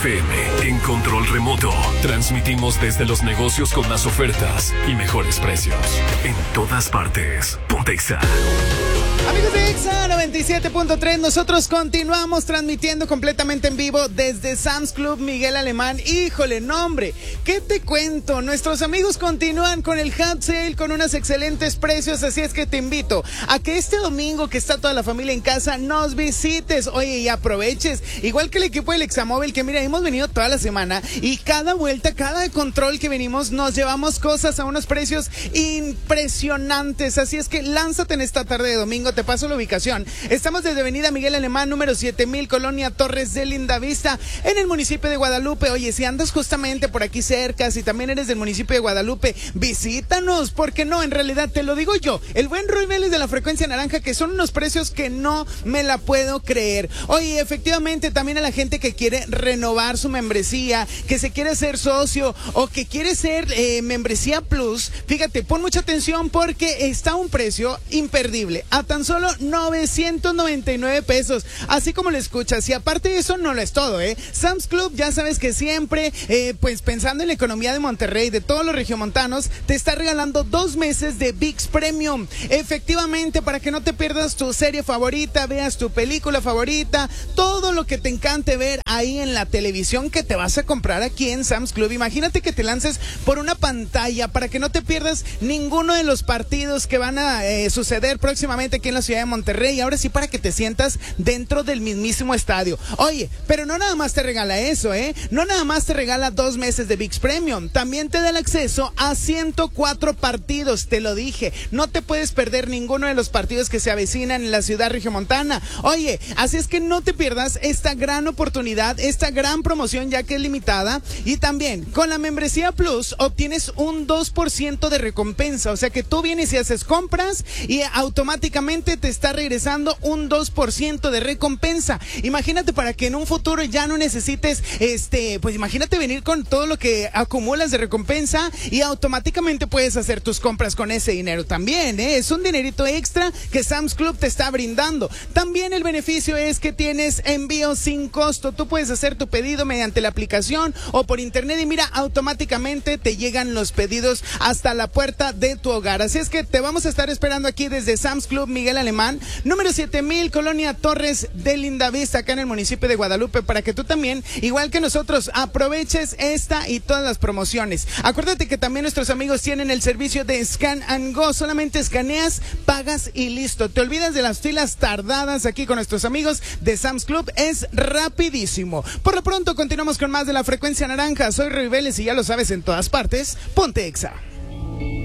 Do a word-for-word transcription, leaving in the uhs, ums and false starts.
F M, en control remoto. Transmitimos desde los negocios con más ofertas y mejores precios. En todas partes. Ponte Exa. Amigos de Exa noventa y siete punto tres, nosotros continuamos transmitiendo completamente en vivo desde Sam's Club Miguel Alemán. Híjole, no hombre, ¿qué te cuento? Nuestros amigos continúan con el hot sale con unos excelentes precios, así es que te invito a que este domingo que está toda la familia en casa nos visites, oye, y aproveches, igual que el equipo del Examóvil, que mira, hemos venido toda la semana y cada vuelta, cada control que venimos nos llevamos cosas a unos precios impresionantes, así es que lánzate en esta tarde de domingo. Te paso la ubicación. Estamos desde Avenida Miguel Alemán, número siete mil, Colonia Torres de Lindavista, en el municipio de Guadalupe. Oye, si andas justamente por aquí cerca, si también eres del municipio de Guadalupe, visítanos, porque no, en realidad te lo digo yo, el buen Ruy Vélez de la Frecuencia Naranja, que son unos precios que no me la puedo creer. Oye, efectivamente, también a la gente que quiere renovar su membresía, que se quiere ser socio o que quiere ser eh, membresía plus, fíjate, pon mucha atención porque está un precio imperdible, a tan solo novecientos noventa y nueve pesos, así como lo escuchas. Y aparte de eso, no lo es todo, ¿eh? Sam's Club, ya sabes que siempre, eh, pues pensando en la economía de Monterrey, de todos los regiomontanos, te está regalando dos meses de ViX Premium. Efectivamente, para que no te pierdas tu serie favorita, veas tu película favorita, todo lo que te encante ver ahí en la televisión que te vas a comprar aquí en Sam's Club. Imagínate que te lances por una pantalla para que no te pierdas ninguno de los partidos que van a eh, suceder próximamente aquí en la ciudad de Monterrey, ahora sí para que te sientas dentro del mismísimo estadio. Oye, pero no nada más te regala eso, ¿eh? No nada más te regala dos meses de ViX Premium, también te da el acceso a ciento cuatro partidos, te lo dije, no te puedes perder ninguno de los partidos que se avecinan en la ciudad regiomontana. Oye, así es que no te pierdas esta gran oportunidad, esta gran promoción ya que es limitada, y también con la membresía Plus obtienes un dos por ciento de recompensa, o sea que tú vienes y haces compras y automáticamente te está regresando un dos por ciento de recompensa. Imagínate para que en un futuro ya no necesites, este, pues imagínate venir con todo lo que acumulas de recompensa y automáticamente puedes hacer tus compras con ese dinero también, ¿eh? Es un dinerito extra que Sam's Club te está brindando. También el beneficio es que tienes envío sin costo. Tú puedes hacer tu pedido mediante la aplicación o por internet y mira, automáticamente te llegan los pedidos hasta la puerta de tu hogar. Así es que te vamos a estar esperando aquí desde Sam's Club Miguel Alemán, número siete mil, Colonia Torres de Lindavista, acá en el municipio de Guadalupe, para que tú también, igual que nosotros, aproveches esta y todas las promociones. Acuérdate que también nuestros amigos tienen el servicio de Scan and Go, solamente escaneas, pagas y listo. Te olvidas de las filas tardadas aquí con nuestros amigos de Sam's Club, es rapidísimo. Por lo pronto continuamos con más de la Frecuencia Naranja. Soy Ruy Vélez y ya lo sabes, en todas partes, ponte Exa.